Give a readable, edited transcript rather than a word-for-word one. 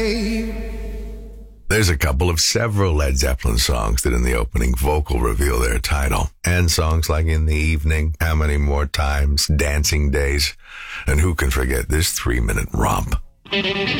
There's a couple of several Led Zeppelin songs that in the opening vocal reveal their title. And songs like In the Evening, How Many More Times, Dancing Days, and who can forget this 3-minute romp?